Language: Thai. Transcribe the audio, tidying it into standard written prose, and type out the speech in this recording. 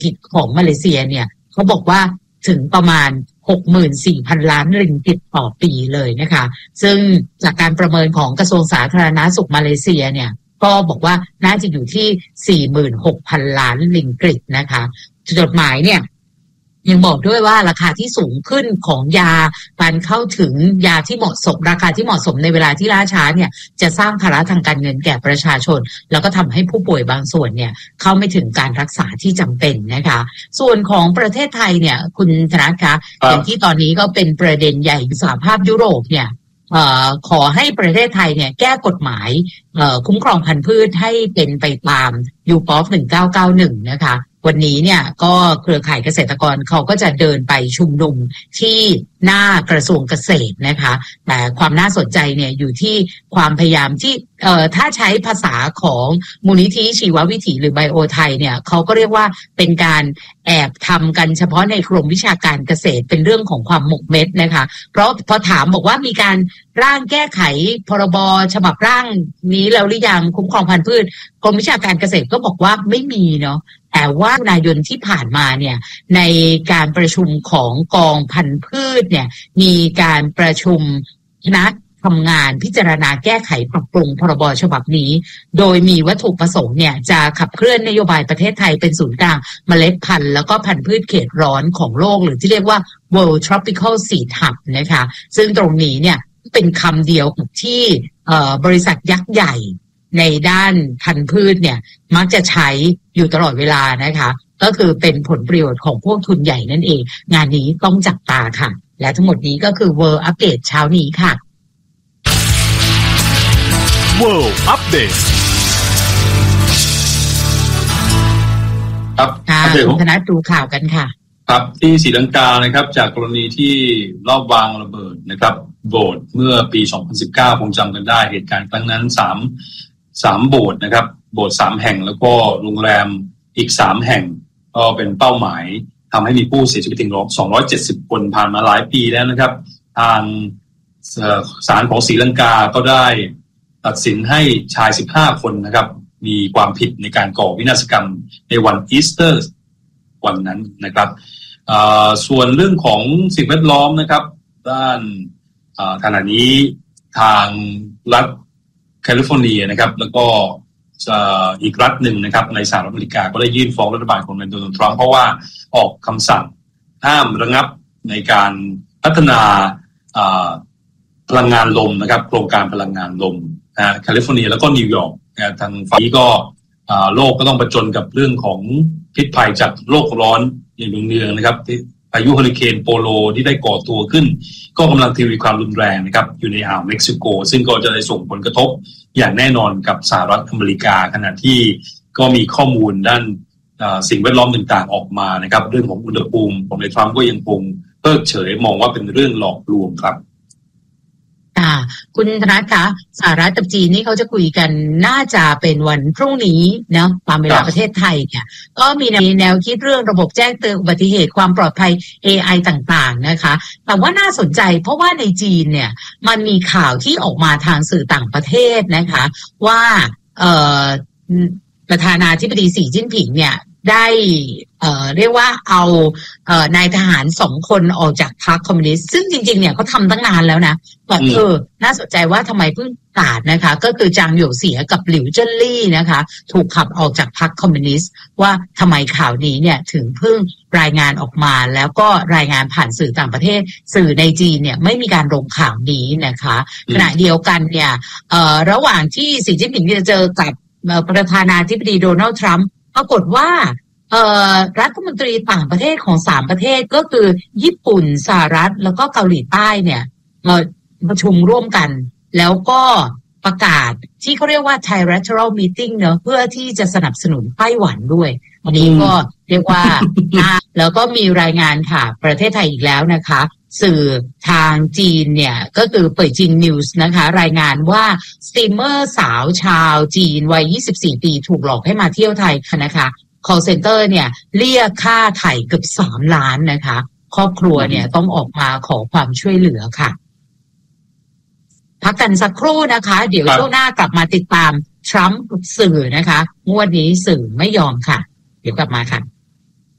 กิจของมาเลเซียเนี่ยเขาบอกว่าถึงประมาณ 64,000 ล้านริงกิตต่อปีเลยนะคะซึ่งจากการประเมินของกระทรวงสาธารณสุขมาเลเซียเนี่ยก็บอกว่าน่าจะอยู่ที่ 46,000 ล้านริงกิตนะคะจดหมายเนี่ยยังบอกด้วยว่าราคาที่สูงขึ้นของยาการเข้าถึงยาที่เหมาะสมราคาที่เหมาะสมในเวลาที่ล่าช้าเนี่ยจะสร้างภาระทางการเงินแก่ประชาชนแล้วก็ทำให้ผู้ป่วยบางส่วนเนี่ยเข้าไม่ถึงการรักษาที่จำเป็นนะคะส่วนของประเทศไทยเนี่ยคุณธนัทคะอย่างที่ตอนนี้ก็เป็นประเด็นใหญ่สหภาพยุโรปเนี่ยขอให้ประเทศไทยเนี่ยแก้กฎหมายคุ้มครองพันธุ์พืชให้เป็นไปตาม UPOV 1991นะคะวันนี้เนี่ยก็เครือข่ายเกษตรกรเขาก็จะเดินไปชุมนุมที่หน้ากระทรวงเกษตรนะคะแต่ความน่าสนใจเนี่ยอยู่ที่ความพยายามที่ถ้าใช้ภาษาของมูลนิธิชีววิถีหรือไบโอไทยเนี่ยเขาก็เรียกว่าเป็นการแอบทำกันเฉพาะในกรมวิชาการเกษตรเป็นเรื่องของความหมกเม็ดนะคะเพราะพอถามบอกว่ามีการร่างแก้ไขพรบฉบับร่างนี้แล้วหรือยังคุ้มครองพันธุ์พืชกรมวิชาการเกษตรก็บอกว่าไม่มีเนาะแต่ว่านายนที่ผ่านมาเนี่ยในการประชุมของกองพันธุ์พืชเนี่ยมีการประชุมคณะทำงานพิจารณาแก้ไขปรับปรุงพรบฉบับนี้โดยมีวัตถุประสงค์เนี่ยจะขับเคลื่อนนโยบายประเทศไทยเป็นศูนย์กลางเมล็ดพันธุ์แล้วก็พันธุ์พืชเขตร้อนของโลกหรือที่เรียกว่า World Tropical Seed Hub นะคะซึ่งตรงนี้เนี่ยเป็นคำเดียวกับที่บริษัทยักษ์ใหญ่ในด้านพันธุ์พืชเนี่ยมักจะใช้อยู่ตลอดเวลานะคะก็คือเป็นผลประโยชน์ของพวกทุนใหญ่นั่นเองงานนี้ต้องจับตาค่ะและทั้งหมดนี้ก็คือ World Update เช้านี้ค่ะ World Update ครับคุณธนัทดูข่าวกันค่ะครับที่ศรีลังกานะครับจากกรณีที่รอบวางระเบิดนะครับโบสถ์เมื่อปี 2019 คงจำกันได้เหตุการณ์ครั้งนั้น3โบสถ์นะครับโบสถ์3แห่งแล้วก็โรงแรมอีก3แห่งก็เป็นเป้าหมายทำให้มีผู้เสียชีวิตถึง270 คนผ่านมาหลายปีแล้วนะครับทางศาลของศรีลังกาก็ได้ตัดสินให้ชาย15 คนนะครับมีความผิดในการก่อวินาศกรรมในวันอีสเตอร์วันนั้นนะครับส่วนเรื่องของสิ่งแวดล้อมนะครับด้านขณะนี้ทางรัฐแคลิฟอร์เนียนะครับแล้วก็อีกรัฐหนึ่งนะครับในสหรัฐอเมริกาก็ได้ยื่นฟ้องรัฐบาลของโดนัลด์ทรัมป์เพราะว่าออกคำสั่งห้ามระงับในการพัฒนาพลังงานลมนะครับโครงการพลังงานลมแคลิฟอร์เนียแล้วก็นิวยอร์กทางฝั่งนี้ก็โลกก็ต้องประจนกับเรื่องของพิษภัยจากโลกร้อนอย่างเนืองๆนะครับพายุเฮอริเคนโปโลที่ได้ก่อตัวขึ้นก็กำลังทวีความรุนแรงนะครับอยู่ในอ่าวเม็กซิโกซึ่งก็จะได้ส่งผลกระทบอย่างแน่นอนกับสหรัฐอเมริกาขณะที่ก็มีข้อมูลด้านสิ่งแวดล้อมต่างๆออกมานะครับเรื่องของอุณหภูมิของนายทรัมป์ก็ยังคงเพิกเฉยมองว่าเป็นเรื่องหลอกลวงครับคุณธนัทคะสหรัฐกับจีนนี่เขาจะคุยกันน่าจะเป็นวันพรุ่งนี้นะตามเวลาประเทศไทยเนี่ยก็มีแนวคิดเรื่องระบบแจ้งเตือนอุบัติเหตุความปลอดภัย AI ต่างๆนะคะแต่ว่าน่าสนใจเพราะว่าในจีนเนี่ยมันมีข่าวที่ออกมาทางสื่อต่างประเทศนะคะว่าประธานาธิบดีสีจิ้นผิงเนี่ยได้เรียกว่าเอานายทหาร2 คนออกจากพรรคคอมมิวนิสต์ซึ่งจริงๆเนี่ยเขาทำตั้งนานแล้วนะแต่น่าสนใจว่าทำไมเพิ่งประกาศนะคะก็คือจางหยวเสียกับหลิวเจิ้นลี่นะคะถูกขับออกจากพรรคคอมมิวนิสต์ว่าทำไมข่าวนี้เนี่ยถึงเพิ่งรายงานออกมาแล้วก็รายงานผ่านสื่อต่างประเทศสื่อในจีนเนี่ยไม่มีการลงข่าวนี้นะคะขณะเดียวกันเนี่ยระหว่างที่สีจิ้นผิงจะเจอกับประธานาธิบดีโดนัลด์ทรัมป์ปรากฏว่ารัฐมนตรีต่างประเทศของ3 ประเทศก็คือญี่ปุ่นสหรัฐแล้วก็เกาหลีใต้เนี่ยประชุมร่วมกันแล้วก็ประกาศที่เขาเรียกว่า Trilateral Meeting เนอะเพื่อที่จะสนับสนุนไต้หวันด้วยอันนี้ก็เรียกว่า แล้วก็มีรายงานค่ะประเทศไทยอีกแล้วนะคะสื่อทางจีนเนี่ยก็คือเป่ยจิงนิวส์นะคะรายงานว่าสตรีมเมอร์สาวชาวจีนวัย24 ปีถูกหลอกให้มาเที่ยวไทยนะคะ call center เนี่ยเรียกค่าไถ่เกือบ3 ล้านนะคะครอบครัวเนี่ยต้องออกมาขอความช่วยเหลือค่ะพักกันสักครู่นะคะเดี๋ยวช่วงหน้ากลับมาติดตามทรัมป์สื่อนะคะงวดนี้สื่อไม่ยอมค่ะเดี๋ยวกลับมาค่ะ